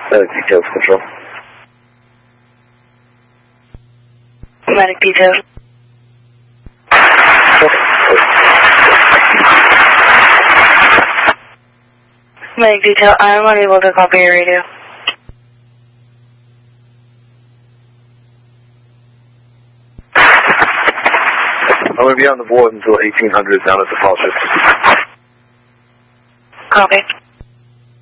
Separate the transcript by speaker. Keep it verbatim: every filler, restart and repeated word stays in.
Speaker 1: Uh, details control.
Speaker 2: Medic detail. Medic detail, I am unable to copy your radio.
Speaker 1: I'm going to be on the board until eighteen hundred down at the Falls.
Speaker 2: Copy.